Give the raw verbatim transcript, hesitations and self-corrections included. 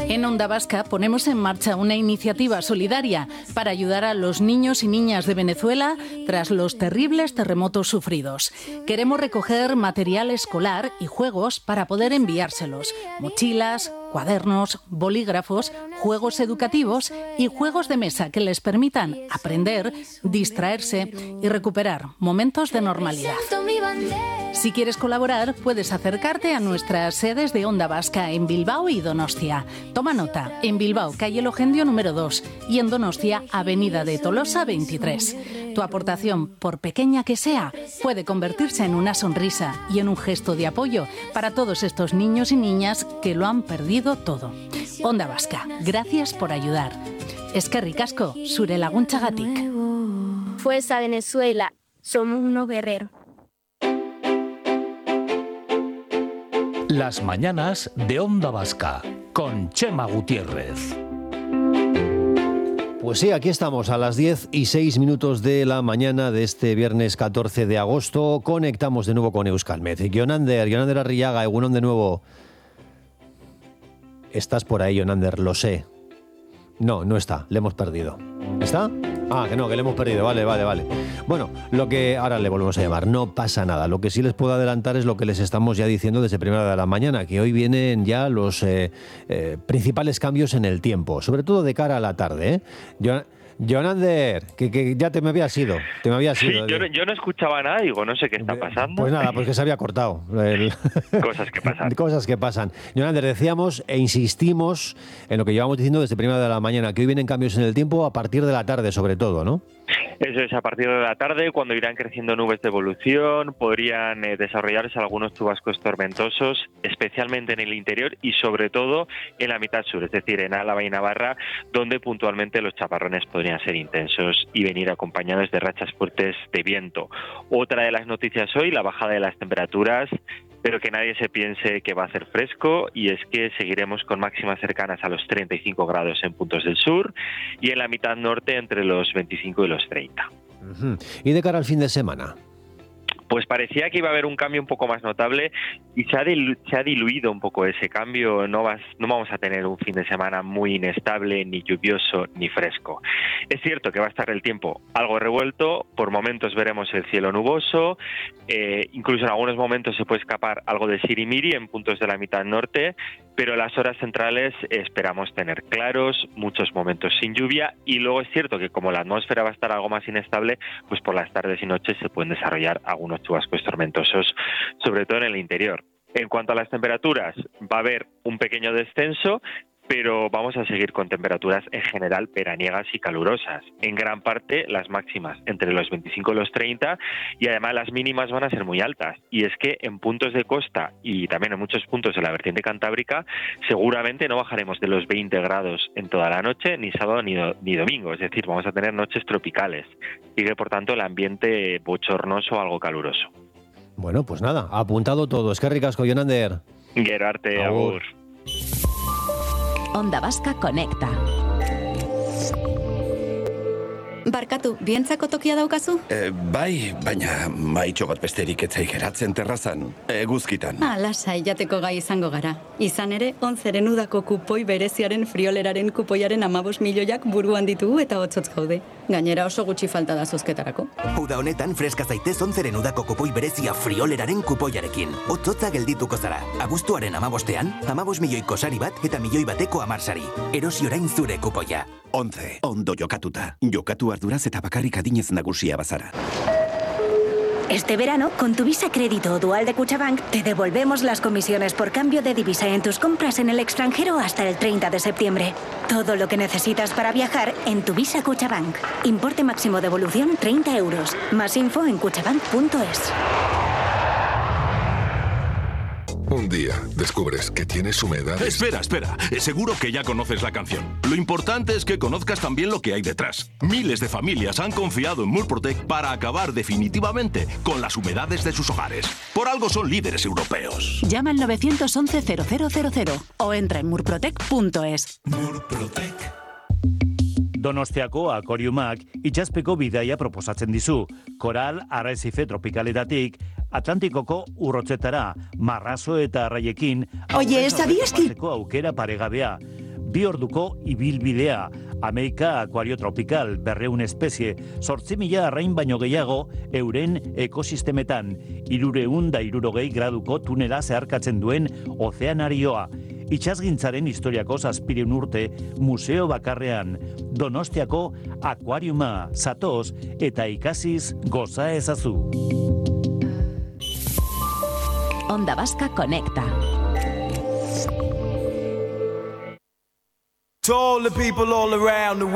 En Onda Vasca ponemos en marcha una iniciativa solidaria para ayudar a los niños y niñas de Venezuela tras los terribles terremotos sufridos. Queremos recoger material escolar y juegos para poder enviárselos. Mochilas, cuadernos, bolígrafos, juegos educativos y juegos de mesa que les permitan aprender, distraerse y recuperar momentos de normalidad. Si quieres colaborar, puedes acercarte a nuestras sedes de Onda Vasca en Bilbao y Donostia. Toma nota, en Bilbao, calle Logendio número dos y en Donostia, avenida de Tolosa veintitrés. Tu aportación, por pequeña que sea, puede convertirse en una sonrisa y en un gesto de apoyo para todos estos niños y niñas que lo han perdido todo. Onda Vasca, gracias por ayudar. Eskerrik asko, zure laguntzagatik. Fuerza Venezuela, somos unos guerreros. Las mañanas de Onda Vasca, con Chema Gutiérrez. Pues sí, aquí estamos a las diez y seis minutos de la mañana de este viernes catorce de agosto. Conectamos de nuevo con Euskalmet. Jonander, Jonander Arriaga, egunon de nuevo. Estás por ahí, Jonander, lo sé. No, no está, le hemos perdido. ¿Está? Ah, que no, que le hemos perdido, vale, vale, vale. Bueno, lo que ahora le volvemos a llamar, no pasa nada. Lo que sí les puedo adelantar es lo que les estamos ya diciendo desde primera hora de la mañana, que hoy vienen ya los eh, eh, principales cambios en el tiempo, sobre todo de cara a la tarde, ¿eh? Yo... Jonander, que, que ya te me habías ido, te me habías ido. Sí, yo no, yo no escuchaba nada, digo, no sé qué está pasando. Pues nada, pues que se había cortado. El... Cosas que pasan. Cosas que pasan. Jonander, decíamos e insistimos en lo que llevamos diciendo desde primera de la mañana, que hoy vienen cambios en el tiempo a partir de la tarde, sobre todo, ¿no? Eso es, a partir de la tarde, cuando irán creciendo nubes de evolución, podrían eh, desarrollarse algunos chubascos tormentosos, especialmente en el interior y sobre todo en la mitad sur, es decir, en Álava y Navarra, donde puntualmente los chaparrones podrían ser intensos y venir acompañados de rachas fuertes de viento. Otra de las noticias hoy, la bajada de las temperaturas, pero que nadie se piense que va a hacer fresco, y es que seguiremos con máximas cercanas a los treinta y cinco grados en puntos del sur y en la mitad norte entre los veinticinco y los treinta. Uh-huh. ¿Y de cara al fin de semana? Pues parecía que iba a haber un cambio un poco más notable y se ha, dilu- se ha diluido un poco ese cambio. No, vas, no vamos a tener un fin de semana muy inestable, ni lluvioso, ni fresco. Es cierto que va a estar el tiempo algo revuelto, por momentos veremos el cielo nuboso, eh, incluso en algunos momentos se puede escapar algo de sirimiri en puntos de la mitad norte, pero las horas centrales esperamos tener claros, muchos momentos sin lluvia, y luego es cierto que como la atmósfera va a estar algo más inestable, pues por las tardes y noches se pueden desarrollar algunos chubascos tormentosos, sobre todo en el interior. En cuanto a las temperaturas, va a haber un pequeño descenso, pero vamos a seguir con temperaturas en general veraniegas y calurosas. En gran parte las máximas entre los veinticinco y los treinta, y además las mínimas van a ser muy altas. Y es que en puntos de costa y también en muchos puntos de la vertiente cantábrica seguramente no bajaremos de los veinte grados en toda la noche, ni sábado ni, do- ni domingo. Es decir, vamos a tener noches tropicales. Sigue por tanto el ambiente bochornoso, algo caluroso. Bueno, pues nada, apuntado todo. Eskerrik asko, Jonander. Gero arte, agur. Onda Vasca Conecta. Barkatu, bientzako tokia daukazu? E, bai, baina maitxo bat besterik etzai geratzen terrazan, eguzkitan. Ah, lasai, jateko gai izango gara. Izan ere, onzeren udako kupoi bereziaren frioleraren kupoiaren amabos milioiak buruan ditugu eta hotzotz gaude. Gainera oso gutxi falta da zozketarako. Uda honetan freska zaitez onzeren udako kupoi berezia frioleraren kupoiarekin. Hotzotza geldituko zara. Abuztuaren amabostean, amabos milioiko sari bat eta milioi bateko amar sari. Erosi orain zure kupoia. Once, ondo jokatuta. Jokatu arduraz eta bakarrik adinez nagusia bazara. Este verano, con tu Visa Crédito o Dual de Cuchabank, te devolvemos las comisiones por cambio de divisa en tus compras en el extranjero hasta el treinta de septiembre. Todo lo que necesitas para viajar en tu Visa Cuchabank. Importe máximo de devolución treinta euros. Más info en cuchabank punto es. Un día descubres que tienes humedades. Espera, espera. Seguro que ya conoces la canción. Lo importante es que conozcas también lo que hay detrás. Miles de familias han confiado en Murprotec para acabar definitivamente con las humedades de sus hogares. Por algo son líderes europeos. Llama al nueve once cero cero cero cero o entra en murprotec punto es. Murprotec. Donostiako akoriumak itxaspeko bidaia proposatzen dizu. Koral arrezife tropikaletatik Atlantikoko urrotzetara, marrazo eta arraiekin Oye, ¿sabías que...? aukera paregabea. Bi orduko ibilbidea, Amerika akuario tropikal, berreun espezie, sortzi mila arrain baino gehiago euren ekosistemetan, irureun da irurogei graduko tunela zeharkatzen duen ozeanarioa. Itxasgintzaren historiako zazpireun urte museo bakarrean, Donostiako akuariuma zatoz eta ikasiz goza ezazu. Onda Vasca Conecta. To all the people all around the world.